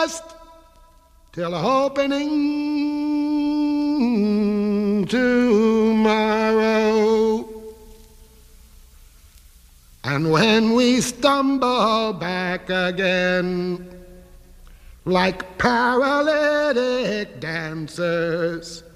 just till opening tomorrow. And when we stumble back again like paralytic dancers,